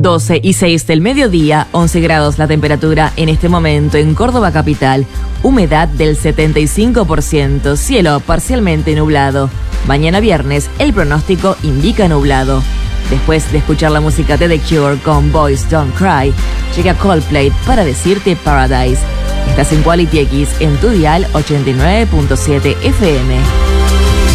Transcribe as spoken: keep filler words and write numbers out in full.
doce y seis del mediodía, once grados la temperatura en este momento en Córdoba capital, humedad del setenta y cinco por ciento, cielo parcialmente nublado. Mañana viernes el pronóstico indica nublado. Después de escuchar la música de The Cure con Boys Don't Cry, llega Coldplay para decirte Paradise. Estás en Quality X en tu dial ochenta y nueve punto siete F M.